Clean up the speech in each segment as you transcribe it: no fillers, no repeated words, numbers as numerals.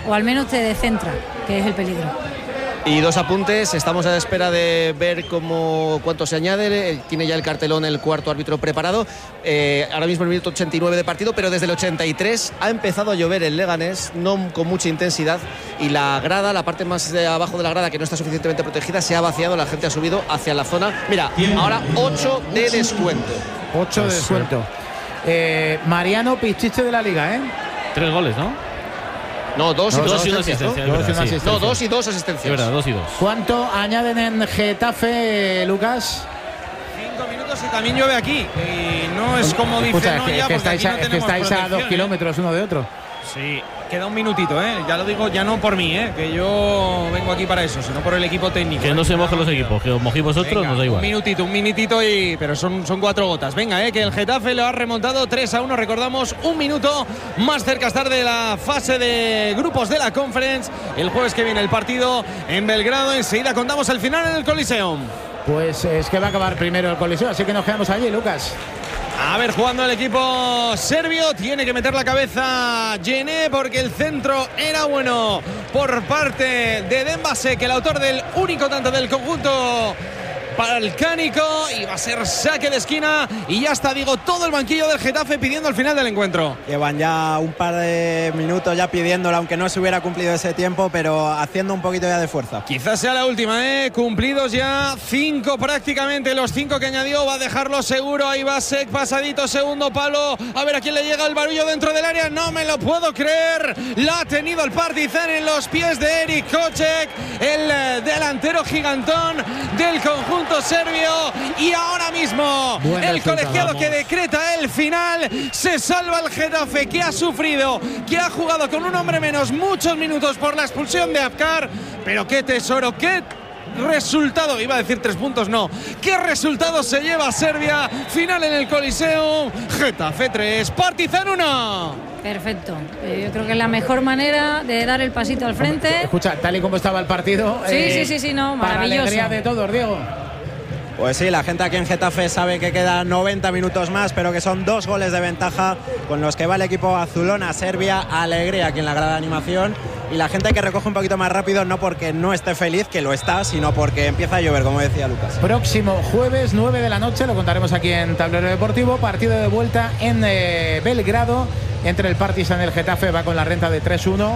o al menos te descentra, que es el peligro. Y dos apuntes, estamos a la espera de ver cuánto se añade. Tiene ya el cartelón el cuarto árbitro preparado. Ahora mismo el minuto 89 de partido, pero desde el 83 ha empezado a llover en Leganés, no con mucha intensidad, y la grada, la parte más de abajo de la grada que no está suficientemente protegida, se ha vaciado, la gente ha subido hacia la zona. Mira, ahora 8 de descuento. 8 de descuento. Mariano, pichiche de la liga, ¿eh? 3 goles, ¿no? No, dos y una asistencia. No, 2 y 2 asistencias. Es verdad, 2 y 2. ¿Cuánto añaden en Getafe, Lucas? 5 minutos y también llueve aquí. Y no es como dice Noya, porque aquí no tenemos que estáis a 2 protección, kilómetros uno de otro. Sí, queda un minutito, ya lo digo, ya no por mí, que yo vengo aquí para eso, sino por el equipo técnico. Que no se mojen los equipos, que os mojéis vosotros. Venga, nos da igual. Un minutito, pero son 4 gotas. Venga, que el Getafe lo ha remontado 3-1, recordamos, un minuto más cerca estar de la fase de grupos de la Conference. El jueves que viene el partido en Belgrado, enseguida contamos el final en el Coliseum. Pues es que va a acabar primero el Coliseo, así que nos quedamos allí, Lucas. A ver, jugando el equipo serbio, tiene que meter la cabeza Djené porque el centro era bueno por parte de Dembasek, el autor del único tanto del conjunto balcánico, y va a ser saque de esquina y ya está, digo, todo el banquillo del Getafe pidiendo el final del encuentro. Llevan ya un par de minutos ya pidiéndolo, aunque no se hubiera cumplido ese tiempo, pero haciendo un poquito ya de fuerza. Quizás sea la última, cumplidos ya 5 prácticamente, los 5 que añadió, va a dejarlo seguro. Ahí va Sek, pasadito, segundo palo, a ver a quién le llega el barullo dentro del área, no me lo puedo creer, la ha tenido el Partizan en los pies de Erik Kocek, el delantero gigantón del conjunto serbio, y ahora mismo el colegiado que decreta el final. Se salva el Getafe, que ha sufrido, que ha jugado con un hombre menos muchos minutos por la expulsión de Apkar, pero qué tesoro, qué resultado, iba a decir 3 puntos, no, qué resultado se lleva Serbia. Final en el Coliseum, Getafe 3, Partizan 1. Perfecto, yo creo que es la mejor manera de dar el pasito al frente. Escucha, tal y como estaba el partido, sí, no, maravilloso. Para alegría de todos, Diego. Pues sí, la gente aquí en Getafe sabe que quedan 90 minutos más, pero que son 2 goles de ventaja con los que va el equipo azulón a Serbia. Alegría aquí en la grada de animación, y la gente que recoge un poquito más rápido, no porque no esté feliz, que lo está, sino porque empieza a llover, como decía Lucas. Próximo jueves 9 de la noche, lo contaremos aquí en Tablero Deportivo, partido de vuelta en Belgrado entre el Partizan y el Getafe. Va con la renta de 3-1.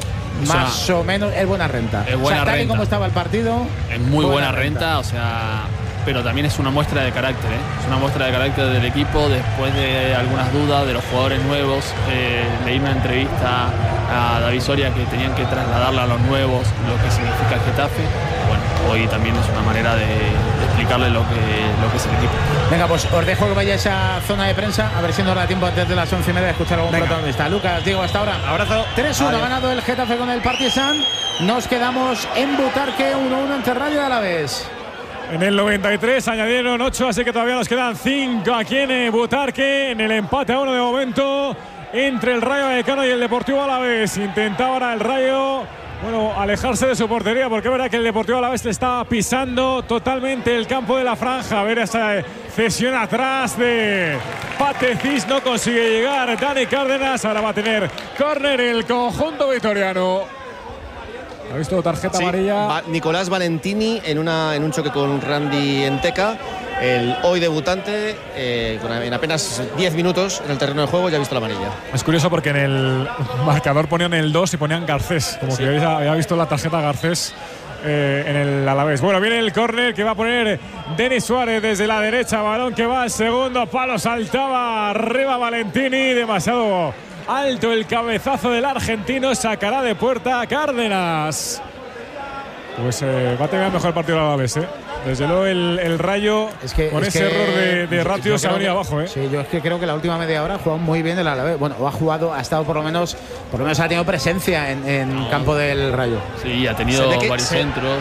Más o menos es buena renta. Es buena tal renta. Y como estaba el partido, es muy buena renta, o sea, pero también es una muestra de carácter, es una muestra de carácter del equipo después de algunas dudas de los jugadores nuevos. Leí una entrevista a David Soria que tenían que trasladarla a los nuevos lo que significa el Getafe. Bueno, hoy también es una manera de explicarle lo que es el equipo. Venga, pues os dejo que vayáis a zona de prensa, a ver si nos da tiempo antes de las 11:30 de escuchar a algún protagonista. Lucas, Diego, hasta ahora. Abrazo. 3-1 ha ganado el Getafe con el Partizan. Nos quedamos en Butarque, 1-1 entre Rayo y Alavés. En el 93 añadieron 8, así que todavía nos quedan 5 aquí en Butarque, en el empate a 1 de momento entre el Rayo Vallecano y el Deportivo Alavés. Intentaba ahora el Rayo, alejarse de su portería, porque es verdad que el Deportivo Alavés le está pisando totalmente el campo de la franja. A ver esa cesión atrás de Patecis, no consigue llegar Dani Cárdenas. Ahora va a tener córner el conjunto vitoriano. ¿Ha visto tarjeta amarilla? Nicolás Valentini en un choque con Randy Enteca, el hoy debutante, en apenas 10 minutos en el terreno de juego ya ha visto la amarilla. Es curioso porque en el marcador ponían el 2 y ponían Garcés, como que había visto la tarjeta Garcés en el Alavés. Bueno, viene el córner que va a poner Denis Suárez desde la derecha, balón que va al segundo palo, saltaba arriba Valentini, demasiado alto el cabezazo del argentino, sacará de puerta a Cárdenas. Pues va a tener mejor el partido del Alavés, Desde luego el Rayo, con ese error de ratio, se ha venido abajo, Sí, yo es que creo que la última media hora ha jugado muy bien el Alavés. Bueno, ha estado por lo menos ha tenido presencia en campo del Rayo. Sí, ha tenido varios centros.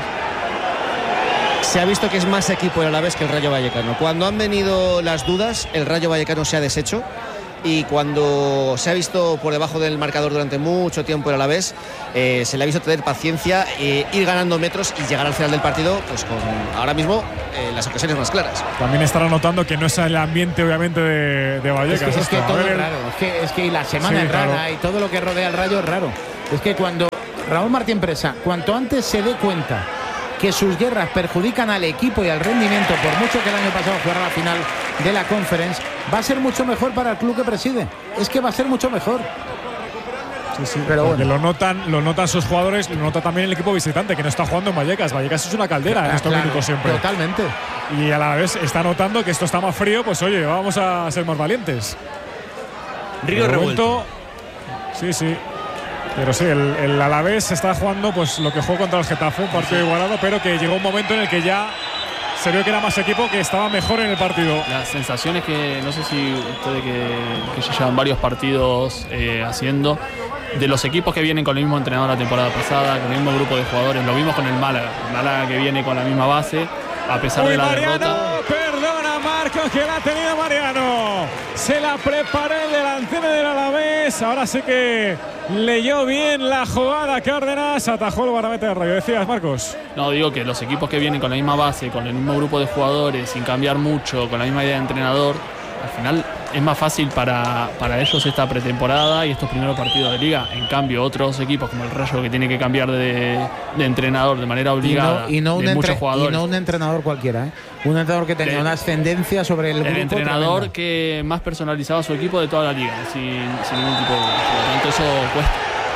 Se ha visto que es más equipo el Alavés que el Rayo Vallecano. Cuando han venido las dudas, el Rayo Vallecano se ha deshecho. Y cuando se ha visto por debajo del marcador durante mucho tiempo el Alavés, se le ha visto tener paciencia, ir ganando metros y llegar al final del partido pues con ahora mismo las ocasiones más claras. También estarán notando que no es el ambiente obviamente de Vallecas. Es que todo es raro, es que la semana es rara, y todo lo que rodea al Rayo es raro. Es que cuando Raúl Martín Presa, cuanto antes se dé cuenta que sus guerras perjudican al equipo y al rendimiento, por mucho que el año pasado fuera la final de la Conference, va a ser mucho mejor para el club que preside. Es que va a ser mucho mejor. Sí, pero bueno, lo notan sus jugadores, lo nota también el equipo visitante, que no está jugando en Vallecas. Vallecas es una caldera en estos minutos siempre. Totalmente. Y a la vez está notando que esto está más frío, pues oye, vamos a ser más valientes. Río revuelto. Sí. Pero sí, el Alavés está jugando pues lo que jugó contra el Getafe, un partido igualado, pero que llegó un momento en el que ya se vio que era más equipo, que estaba mejor en el partido. Las sensaciones que, no sé si ustedes que ya llevan varios partidos haciendo, de los equipos que vienen con el mismo entrenador la temporada pasada, con el mismo grupo de jugadores, lo vimos con el Málaga. Málaga que viene con la misma base, a pesar de la derrota. Perdona Marcos, que la ha tenido Mariano. Se la preparó el delantero del Alavés. Ahora sí que leyó bien la jugada. Cárdenas atajó el guardameta de Rayo. ¿Decías, Marcos? No, digo que los equipos que vienen con la misma base, con el mismo grupo de jugadores, sin cambiar mucho, con la misma idea de entrenador, al final es más fácil para ellos esta pretemporada y estos primeros partidos de liga. En cambio, otros equipos como el Rayo, que tiene que cambiar de entrenador de manera obligada, y no muchos jugadores. Y no un entrenador cualquiera, ¿eh? Un entrenador que tenía una ascendencia sobre el grupo. El entrenador tremenda, que más personalizaba su equipo de toda la liga, sin ningún tipo de... Por lo tanto, eso cuesta.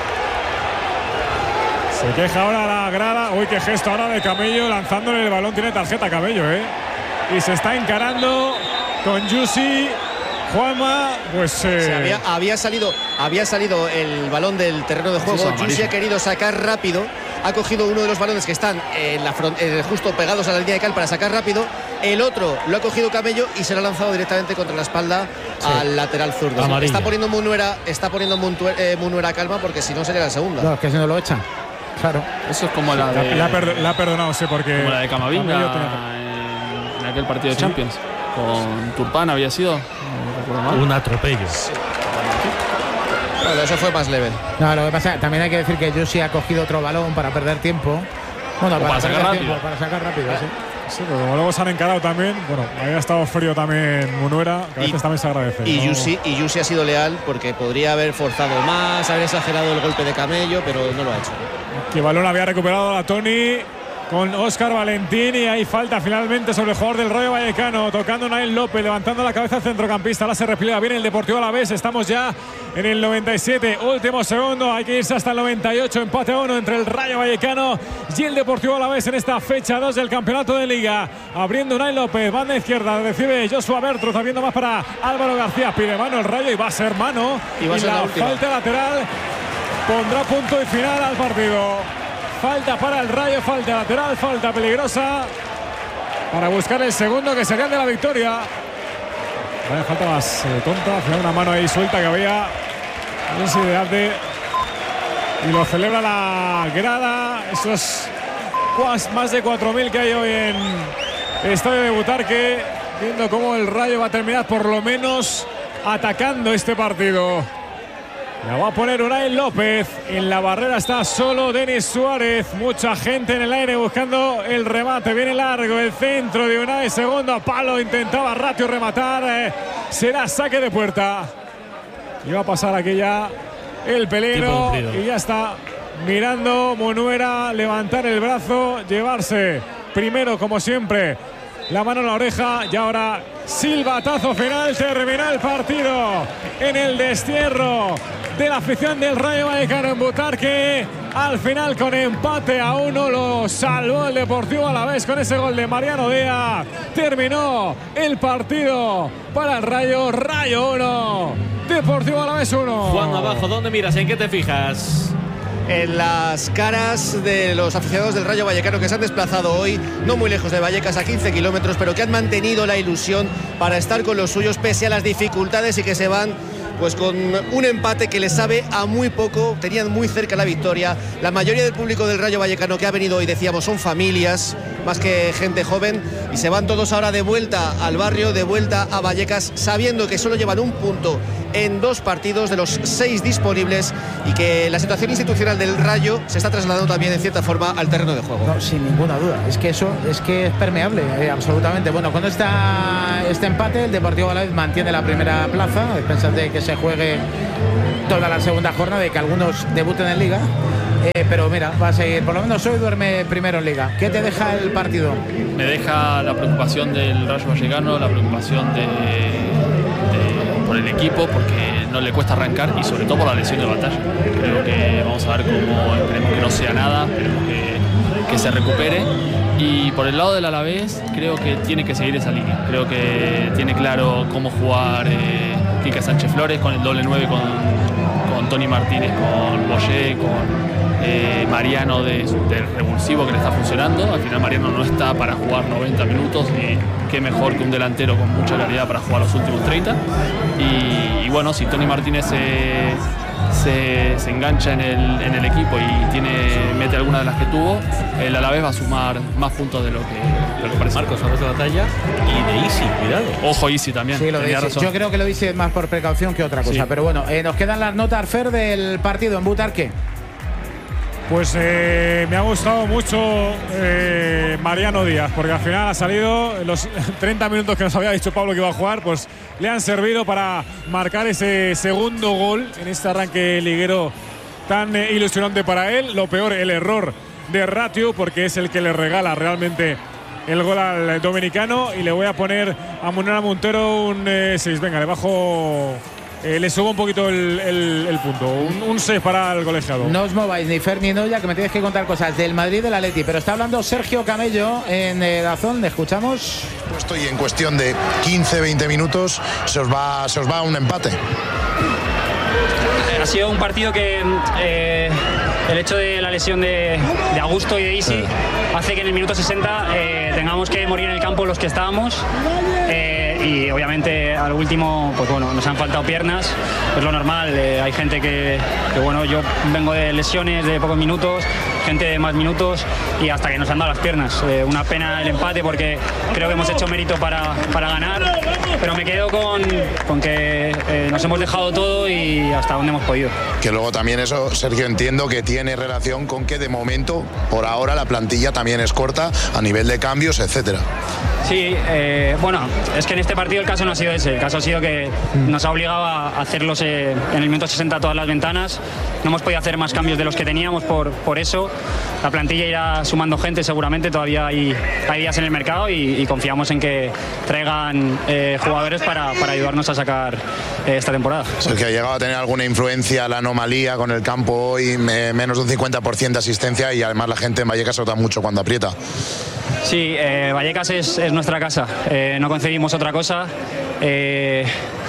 Se queja ahora la grada. Uy, qué gesto ahora de Camello lanzándole el balón. Tiene tarjeta Camello, y se está encarando con Yusi. Juanma, pues había salido el balón del terreno de juego. Yusi ha querido sacar rápido, ha cogido uno de los balones que están justo pegados a la línea de cal para sacar rápido. El otro lo ha cogido Camello y se lo ha lanzado directamente contra la espalda al lateral zurdo. Amarilla. Está poniendo Munuera calma, porque si no sería la segunda. No, es que si no lo echan. Claro. Eso es como la de... La ha perdonado, sí, porque... Como la de Camavinga en aquel partido de Champions. Con Turpán había sido. Un atropello. Bueno, eso fue más leve. No, lo que pasa, también hay que decir que Yusi ha cogido otro balón para perder tiempo. Bueno, para sacar rápido. Para sacar rápido, sí. Sí, pero como luego se han encarado también, bueno, había estado frío también Munuera, que a veces también se agradece. Y Yusi ha sido leal, porque podría haber forzado más, haber exagerado el golpe de Camello, pero no lo ha hecho. Que balón había recuperado la Toni con Óscar Valentín, y ahí falta finalmente sobre el jugador del Rayo Vallecano, tocando Nael López, levantando la cabeza al centrocampista. Ahora se repliega bien el Deportivo Alavés. Estamos ya en el 97, último segundo, hay que irse hasta el 98. Empate a 1 entre el Rayo Vallecano y el Deportivo Alavés en esta fecha 2 del campeonato de liga. Abriendo Nael López, banda izquierda, recibe Joshua Bertruz, habiendo más para Álvaro García. Pide mano el Rayo y va a ser mano, y la falta lateral pondrá punto y final al partido. Falta para el Rayo, falta lateral, falta peligrosa para buscar el segundo, que sería el de la victoria. Vaya falta más tonta, al final una mano ahí suelta que había. Y lo celebra la grada. Esos más de 4.000 que hay hoy en el estadio de Butarque, viendo cómo el Rayo va a terminar por lo menos atacando este partido. La va a poner Unai López. En la barrera está solo Denis Suárez. Mucha gente en el aire buscando el remate. Viene largo el centro de Unai. Segundo palo. Intentaba Ratio rematar. Será saque de puerta. Iba a pasar aquí ya el peligro. Y ya está mirando Munuera. Levantar el brazo. Llevarse primero, como siempre, la mano en la oreja. Y ahora silbatazo final. Termina el partido en el destierro de la afición del Rayo Vallecano en Butarque. Al final, con empate a 1, lo salvó el Deportivo Alavés con ese gol de Mariano Díaz. Terminó el partido para el Rayo. Rayo 1, Deportivo Alavés 1. Juan, abajo, ¿dónde miras? ¿En qué te fijas? En las caras de los aficionados del Rayo Vallecano, que se han desplazado hoy no muy lejos de Vallecas, a 15 kilómetros, pero que han mantenido la ilusión para estar con los suyos pese a las dificultades, y que se van pues con un empate que les sabe a muy poco. Tenían muy cerca la victoria. La mayoría del público del Rayo Vallecano que ha venido hoy, decíamos, son familias más que gente joven, y se van todos ahora de vuelta al barrio, de vuelta a Vallecas, sabiendo que solo llevan un punto en 2 partidos de los 6 disponibles, y que la situación institucional del Rayo se está trasladando también en cierta forma al terreno de juego. No, sin ninguna duda, es que eso es permeable, absolutamente. Bueno, con este empate, el Deportivo Alavés mantiene la primera plaza. Pensad de que se juegue toda la segunda jornada y que algunos debuten en Liga. pero mira, va a seguir. Por lo menos hoy duerme primero en Liga. ¿Qué te deja el partido? Me deja la preocupación del Rayo Vallecano, la preocupación por el equipo, porque no le cuesta arrancar y sobre todo por la lesión de Batalla. Creo que vamos a ver cómo, esperemos que no sea nada, esperemos que se recupere. Y por el lado del Alavés, creo que tiene que seguir esa línea. Creo que tiene claro cómo jugar Quique Sánchez Flores con el doble 9, con Tony Martínez, con Boyé, con Mariano del revulsivo que le está funcionando. Al final Mariano no está para jugar 90 minutos y qué mejor que un delantero con mucha calidad para jugar los últimos 30. Y bueno, si Tony Martínez se engancha en el equipo y mete alguna de las que tuvo, el Alavés va a sumar más puntos de lo que parece. Marcos, hablas de Batalla y de Isi, cuidado. Ojo, Isi también. Sí, lo de Isi. Yo creo que lo dice más por precaución que otra cosa. Sí. Pero bueno, nos quedan las notas, Fer, del partido en Butarque. Pues me ha gustado mucho Mariano Díaz, porque al final ha salido los 30 minutos que nos había dicho Pablo que iba a jugar, pues le han servido para marcar ese segundo gol en este arranque liguero tan ilusionante para él. Lo peor, el error de Ratiu, porque es el que le regala realmente el gol al dominicano. Y le voy a poner a Munera Montero un 6. Venga, le bajo... le subo un poquito el punto. Un 6 para el colegiado. No os mováis ni Fer ni Noya, que me tenéis que contar cosas del Madrid y del Atleti. Pero está hablando Sergio Camello en DAZN. ¿Le escuchamos? Y en cuestión de 15-20 minutos se os va un empate. Ha sido un partido que el hecho de la lesión de Augusto y de Isi hace que en el minuto 60 tengamos que morir en el campo los que estábamos. Y obviamente al último, pues bueno, nos han faltado piernas, es lo normal. Hay gente que bueno, yo vengo de lesiones de pocos minutos, gente de más minutos, y hasta que nos han dado las piernas. Una pena el empate porque creo que hemos hecho mérito para ganar, pero me quedo con que nos hemos dejado todo y hasta donde hemos podido. Que luego también eso, Sergio, entiendo que tiene relación con que de momento, por ahora, la plantilla también es corta a nivel de cambios, etcétera. Sí, bueno, es que en este partido el caso no ha sido ese. El caso ha sido que nos ha obligado a hacerlos en el minuto 60 todas las ventanas. No hemos podido hacer más cambios de los que teníamos por eso. La plantilla irá sumando gente seguramente. Todavía hay días en el mercado y confiamos en que traigan jugadores para ayudarnos a sacar esta temporada. Sergio, ¿ha llegado a tener alguna influencia la anomalía con el campo hoy? Menos de un 50% de asistencia y además la gente en Vallecas se nota mucho cuando aprieta. Sí, Vallecas es nuestra casa, no concebimos otra cosa. Es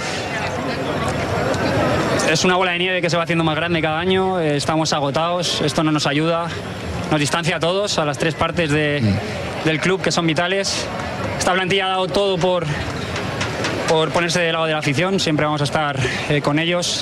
una bola de nieve que se va haciendo más grande cada año, estamos agotados, esto no nos ayuda, nos distancia a todos, a las tres partes del club que son vitales. Esta plantilla ha dado todo por ponerse del lado de la afición, siempre vamos a estar con ellos.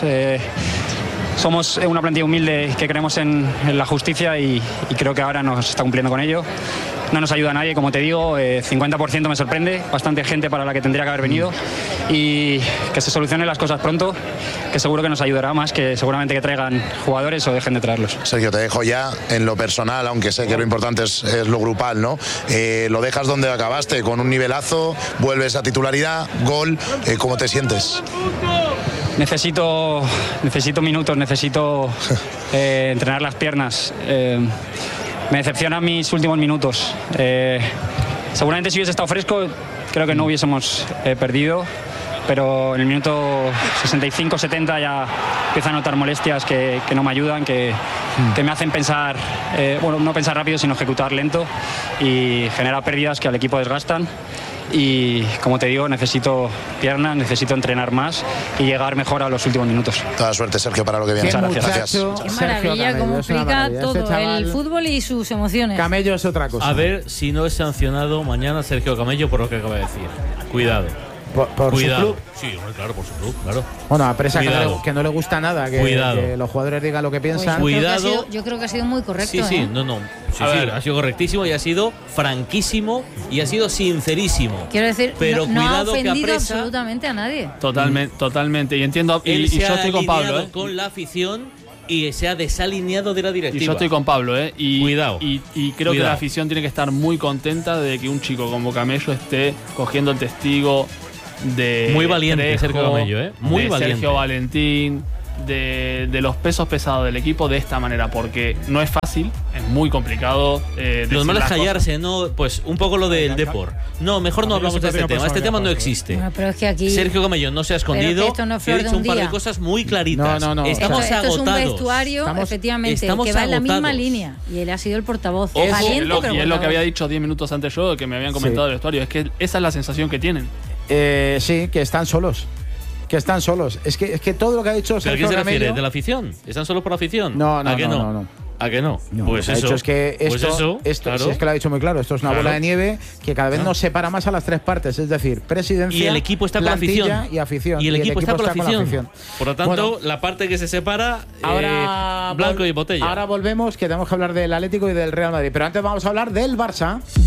Somos una plantilla humilde que creemos en la justicia y creo que ahora nos está cumpliendo con ello. No nos ayuda a nadie, como te digo, 50% me sorprende, bastante gente para la que tendría que haber venido, y que se solucionen las cosas pronto, que seguro que nos ayudará más que seguramente que traigan jugadores o dejen de traerlos. Sergio, te dejo ya en lo personal, aunque sé que lo importante es lo grupal, ¿no? Lo dejas donde acabaste, con un nivelazo, vuelves a titularidad, gol, ¿cómo te sientes? Necesito minutos, necesito entrenar las piernas. Me decepcionan mis últimos minutos. Seguramente si hubiese estado fresco, creo que no hubiésemos perdido, pero en el minuto 65-70 ya empiezo a notar molestias que no me ayudan, que me hacen pensar, bueno, no pensar rápido, sino ejecutar lento, y genera pérdidas que al equipo desgastan. Y como te digo, necesito piernas, necesito entrenar más y llegar mejor a los últimos minutos. Toda suerte, Sergio, para lo que viene. Gracias. Qué maravilla, cómo explica todo el fútbol y sus emociones. Camello es otra cosa. A ver si no es sancionado mañana Sergio Camello por lo que acaba de decir. Cuidado. ¿Por Cuidado. su club? Sí, claro, por su club, claro. Bueno, a Presa que no le gusta nada que los jugadores digan lo que piensan. Pues yo creo que ha sido muy correcto. Sí, sí, no. Sí, ha sido correctísimo y ha sido franquísimo y ha sido sincerísimo. Quiero decir, pero no cuidado, ha ofendido que a Presa, absolutamente a nadie. Totalmente. Y entiendo, y yo estoy con Pablo, con la afición y se ha desalineado de la directiva. Y yo estoy con Pablo, Cuidado. Y creo que la afición tiene que estar muy contenta de que un chico como Camello esté cogiendo el testigo de muy valiente Trejo, Sergio Camello, muy de valiente. Sergio Valentín, de los pesos pesados del equipo de esta manera, porque no es fácil, es muy complicado. Lo malo es callarse, ¿no? Pues un poco lo del Depor. No, mejor no hablamos de este tema. Este tema no existe. Bueno, pero es que aquí Sergio Camellón no se ha escondido. Esto no es He flor de dicho un un par de día. cosas muy claritas. No. Estamos esto agotados. es un vestuario, efectivamente, estamos que va en la misma agotados. línea. Y él ha sido el portavoz. Ojo, Valiente, pero y es lo que portavoz. había dicho 10 minutos antes yo, que me habían comentado del vestuario. Es que esa es la sensación que tienen. Sí, que están solos. Que están solos. Es que todo lo que ha dicho ¿Pero a Sergio quién se refiere? Camello… ¿De la afición? ¿Están solo por la afición? No. ¿A que no? ¿A que no? Pues ha eso. dicho es que esto, claro. si es que lo ha dicho muy claro, esto es una bola de nieve que cada vez Claro. nos separa más a las tres partes, es decir, presidencia, Y el equipo está con la plantilla afición. y afición. Y el equipo está con la afición. Por lo tanto, Bueno, la parte que se separa, ahora blanco y botella. Ahora volvemos, que tenemos que hablar del Atlético y del Real Madrid. Pero antes vamos a hablar del Barça.